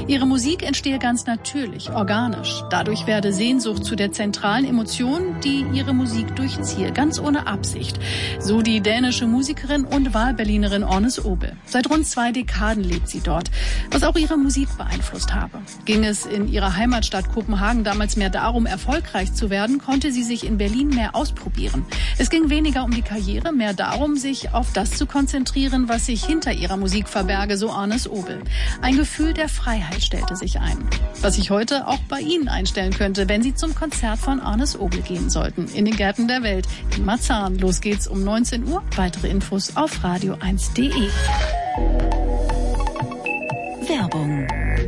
Ihre Musik entstehe ganz natürlich, organisch. Dadurch werde Sehnsucht zu der zentralen Emotion, die ihre Musik durchziehe, ganz ohne Absicht. So die dänische Musikerin und Wahlberlinerin Ornes Obel. Seit rund 2 Dekaden lebt sie dort, was auch ihre Musik beeinflusst habe. Ging es in ihrer Heimatstadt Kopenhagen damals mehr darum, erfolgreich zu werden, konnte sie sich in Berlin mehr ausprobieren. Es ging weniger um die Karriere, mehr darum, sich auf das zu konzentrieren, was sich hinter ihrer Musik verberge, so Ornes Obel. Ein Gefühl der Freiheit stellte sich ein. Was sich heute auch bei Ihnen einstellen könnte, wenn Sie zum Konzert von Ornes Obel gehen sollten. In den Gärten der Welt, in Marzahn. Los geht's um 19 Uhr. Weitere Infos auf radio1.de. Werbung.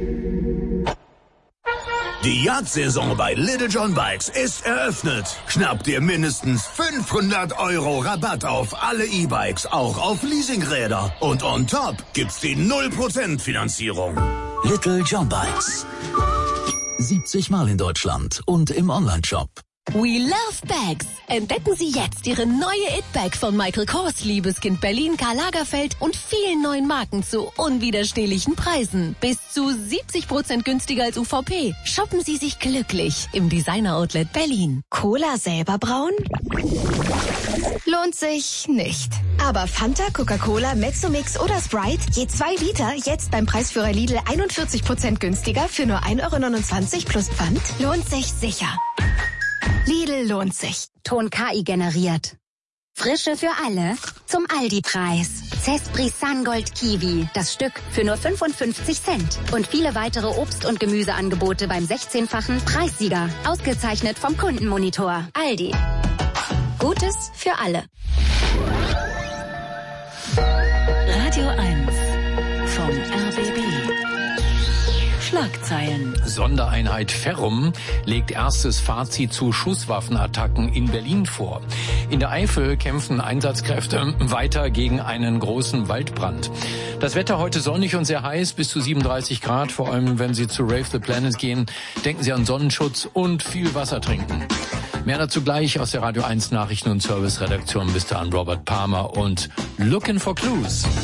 Die Jagdsaison bei Little John Bikes ist eröffnet. Schnapp dir mindestens 500 € Rabatt auf alle E-Bikes, auch auf Leasingräder. Und on top gibt's die 0% Finanzierung. Little John Bikes. 70 Mal in Deutschland und im Onlineshop. We love bags. Entdecken Sie jetzt Ihre neue It-Bag von Michael Kors, Liebeskind Berlin, Karl Lagerfeld und vielen neuen Marken zu unwiderstehlichen Preisen. Bis zu 70% günstiger als UVP. Shoppen Sie sich glücklich im Designer-Outlet Berlin. Cola selber brauen? Lohnt sich nicht. Aber Fanta, Coca-Cola, Mezzomix oder Sprite, je 2 Liter, jetzt beim Preisführer Lidl 41% günstiger für nur 1,29 € plus Pfand, lohnt sich sicher. Lidl lohnt sich. Ton KI generiert. Frische für alle zum Aldi-Preis. Cespri Sungold Kiwi, das Stück für nur 55 Cent. Und viele weitere Obst- und Gemüseangebote beim 16-fachen Preissieger. Ausgezeichnet vom Kundenmonitor. Aldi. Gutes für alle. Radio 1 vom RBB. Schlagzeilen. Sondereinheit Ferrum legt erstes Fazit zu Schusswaffenattacken in Berlin vor. In der Eifel kämpfen Einsatzkräfte weiter gegen einen großen Waldbrand. Das Wetter heute sonnig und sehr heiß, bis zu 37 Grad. Vor allem, wenn Sie zu Rave the Planet gehen, denken Sie an Sonnenschutz und viel Wasser trinken. Mehr dazu gleich aus der Radio 1 Nachrichten- und Service-Redaktion. Bis dahin Robert Palmer und Looking for Clues.